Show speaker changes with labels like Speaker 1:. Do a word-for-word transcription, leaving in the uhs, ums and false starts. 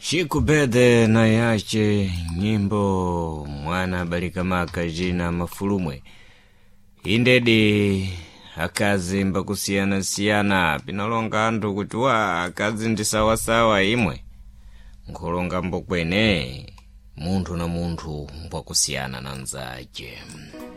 Speaker 1: Chikubede na yache nyimbo mwana balikamaka jina mafulumwe indedi akazi mbakusiyana siyana pinalonga andu kuti wa akazi ndi sawa sawa imwe nkolonga mbokwene munthu na munthu mbakusiyana na nzache.